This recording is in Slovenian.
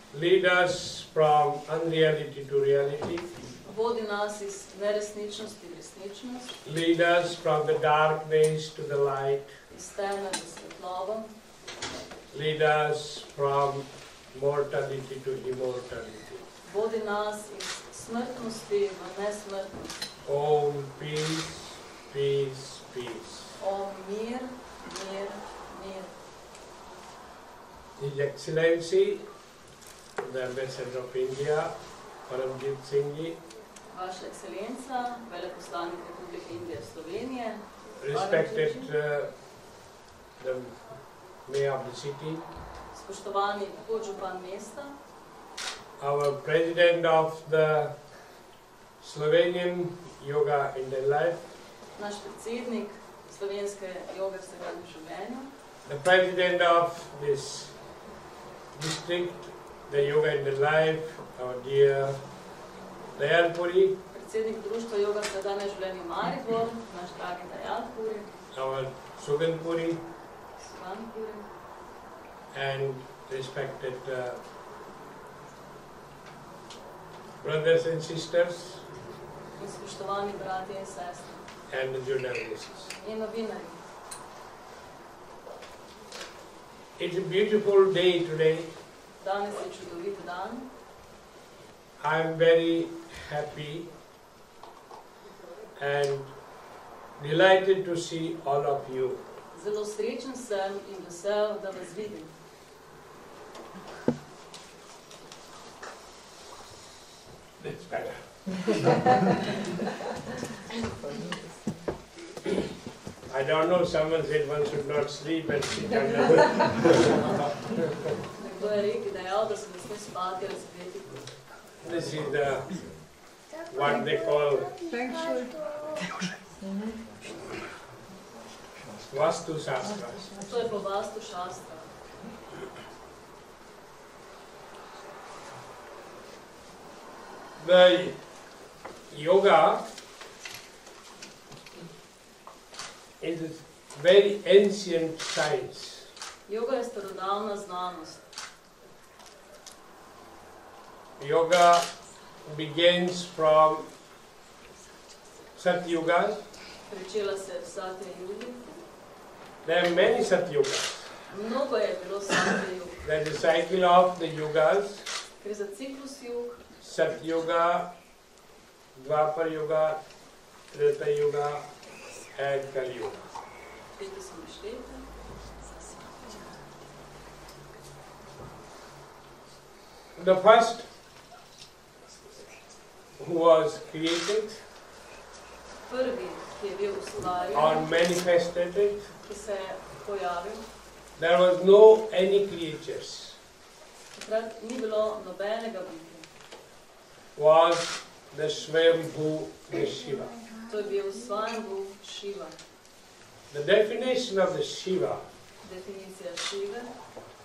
Lead us from unreality to reality. Vodi nas iz neresničnosti v resničnost. Lead us from the darkness to the light. Iz teme v svetlobo. Lead us from mortality to immortality. Vodi nas iz smrtnosti v nesmrtnost. Om peace, peace, peace. Om mir, mir, mir. His Excellency, the Ambassador of India, Paramjit Singh Ji, Vaša ekscelenca, veleposlanik Republike Indije Slovenije, respected the mayor of the city, spoštovani podžupan mesta, our president of the Slovenian Yoga Indian Life, naš predsednik slovenske joge v vsakdanjem življenju, the president of this district, the Yoga Indian Life, our dear Dayal Puri, predsednik društva joga v vsakdanjem življenju Maribor, naš dragi Dayal Puri, our Sugan Puri, Sugan Puri, and respected brothers and sisters in spoštovani bratje in sestre and the journalists. in novinarji. It's a beautiful day today. Danes je čudovit dan. I'm very happy and delighted to see all of you. Zelo srečen sem in vesel, da vas vidim. That's better. I don't know, someone said one should not sleep and sit under the... Nekdo je rekel, da se ne sme spati ali sedeti. This is what they call Vastu Shastra. To je po Vastu Šastra. The yoga is a very ancient science. Joga je starodavna znanost. Yoga begins from Satyuga. Pričela se je v Satya-jugi. There are many Satyugas. Mnogo je bilo Satya-jug. There is a cycle of the yugas. Gre za ciklus jug, Satyuga, Dvapar Yuga, Treta Yuga, and Kali Yuga. Tete so naštete. The first who was created Prvi, ki je bil ustvarjen, or manifested, ki se je pojavil, there was no any creatures, takrat ni bilo nobenega bitja. was the Swayambhu, the Shiva. To je bil Svayambhu Shiva. The definition of the Shiva Definicija Šive